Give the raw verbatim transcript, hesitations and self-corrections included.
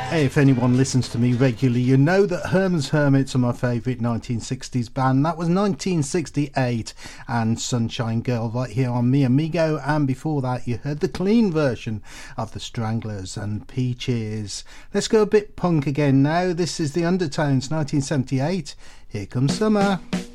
If anyone listens to me regularly, you know that Herman's Hermits are my favourite nineteen sixties band. That was nineteen sixty-eight and Sunshine Girl right here on Mi Amigo, and before that you heard the clean version of the Stranglers and Peaches. Let's go a bit punk again now. This is the Undertones, nineteen seventy-eight. Here Comes Summer.